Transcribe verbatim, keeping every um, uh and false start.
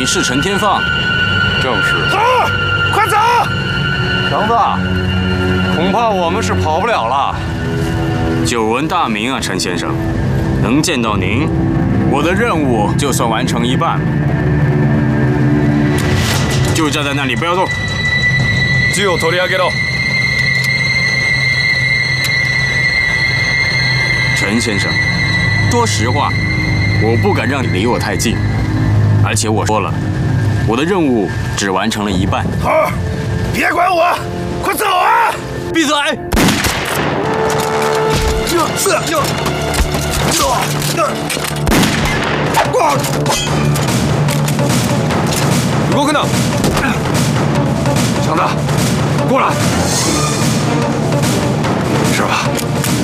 你是陈天放？ 正是。 走，快走！ 强子，恐怕我们是跑不了了。 久闻大名啊，陈先生，能见到您，我的任务就算完成一半。就站在那里，不要动。 銃を取り上げろ。 陈先生，说实话，我不敢让你离我太近，而且我说了，我的任务只完成了一半。 好，别管我，快走啊！ 闭嘴！ 是这这哇！ 動くな！强子，过来！是吧？